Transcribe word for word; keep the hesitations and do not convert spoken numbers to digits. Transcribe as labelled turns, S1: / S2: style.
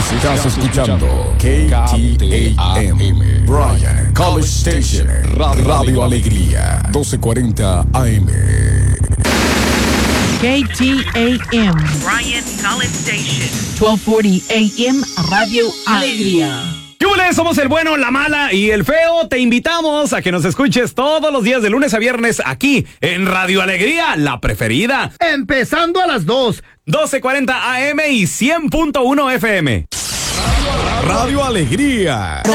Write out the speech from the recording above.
S1: Estás escuchando K T A M, Bryan College Station, Radio, Radio Alegría, doce cuarenta A M.
S2: K T A M,
S3: Bryan College Station,
S2: doce cuarenta A M, Radio Alegría.
S4: ¡Yúbales! Somos el bueno, la mala y el feo. Te invitamos a que nos escuches todos los días de lunes a viernes aquí en Radio Alegría, la preferida.
S5: Empezando a las dos.
S4: doce cuarenta A M y cien punto uno F M.
S1: Radio Alegría.